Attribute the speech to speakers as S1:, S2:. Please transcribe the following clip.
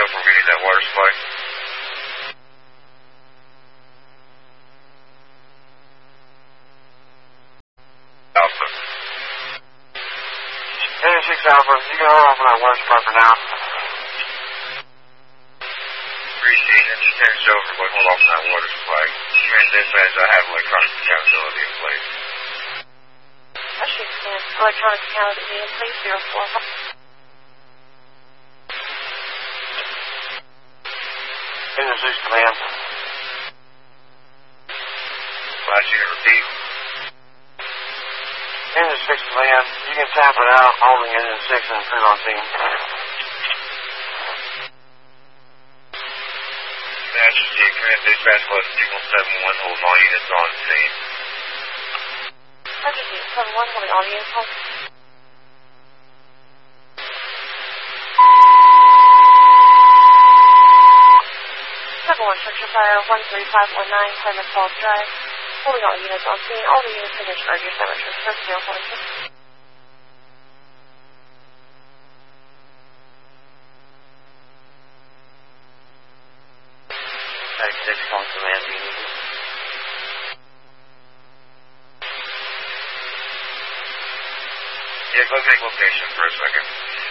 S1: over, we need that water supply. Alpha.
S2: Hey, 6 Alpha, you can hold off on that water supply for now.
S1: Appreciate it. You can over, but hold off on that water supply. Command dispatch, I have electronic accountability in place.
S3: Actually, electronic accountability in place, 045.
S2: Engine 6 Command.
S1: Last unit, repeat.
S2: Engine 6 Command, you can tap it out, holding Engine 6 and put it on scene.
S1: Majesty, command dispatch, plus 2171, holding all units on scene.
S3: Majesty, 71, holding all units on. One structure fire 13519 Plymouth Falls Drive. Holding all units on scene. All the units in your charge your cemetery for 046.
S2: 96 calling command, do you need it?
S1: Yeah, go take location for a second.